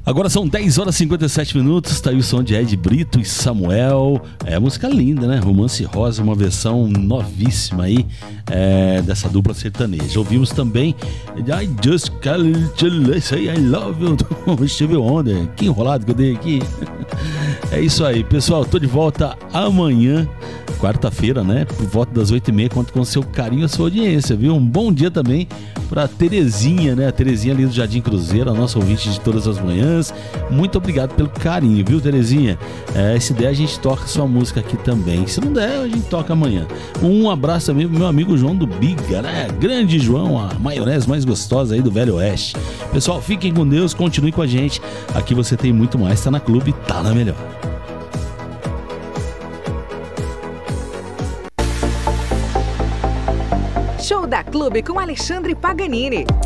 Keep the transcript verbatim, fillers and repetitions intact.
Agora são dez horas e cinquenta e sete minutos, tá aí o som de Ed Brito e Samuel. É música linda, né? Romance Rosa, uma versão novíssima aí é, dessa dupla sertaneja. Ouvimos também I Just Can't Say I Love You do Stevie Wonder. Que enrolado que eu dei aqui. É isso aí, pessoal. Tô de volta amanhã, quarta-feira, né? Por volta das oito e meia. Conto com o seu carinho e a sua audiência, viu? Um bom dia também pra Terezinha, né? A Terezinha ali do Jardim Cruzeiro, a nossa ouvinte de todas as manhãs. Muito obrigado pelo carinho, viu, Terezinha? É, se der, a gente toca sua música aqui também. Se não der, a gente toca amanhã. Um abraço também pro meu amigo João do Biga, né? Grande João, a maionese mais gostosa aí do Velho Oeste. Pessoal, fiquem com Deus, continue com a gente. Aqui você tem muito mais, tá na Clube, tá na melhor. Show da Clube com Alexandre Paganini.